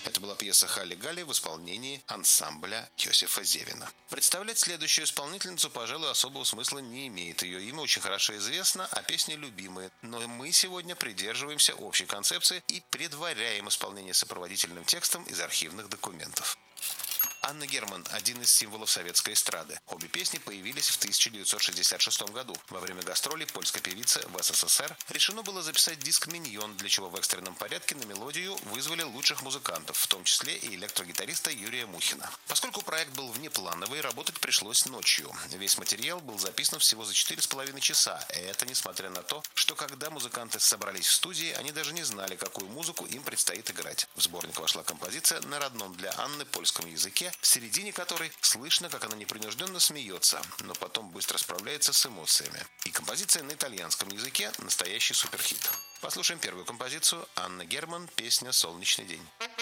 Это была пьеса «Хали Гали» в исполнении ансамбля Йосифа Зевина. Представлять следующую исполнительницу, пожалуй, особого смысла не имеет. Ее имя очень хорошо известно, а песни любимые. Но мы сегодня придерживаемся общей концепции и предваряем исполнение сопроводительным текстом из архивных документов. Анна Герман – один из символов советской эстрады. Обе песни появились в 1966 году. Во время гастролей польской певицы в СССР решено было записать диск «Миньон», для чего в экстренном порядке на мелодию вызвали лучших музыкантов, в том числе и электрогитариста Юрия Мухина. Поскольку проект был внеплановый, работать пришлось ночью. Весь материал был записан всего за 4,5 часа. И это несмотря на то, что когда музыканты собрались в студии, они даже не знали, какую музыку им предстоит играть. В сборник вошла композиция на родном для Анны польском языке, в середине которой слышно, как она непринужденно смеется, но потом быстро справляется с эмоциями. И композиция на итальянском языке – настоящий суперхит. Послушаем первую композицию. Анна Герман, песня «Солнечный день».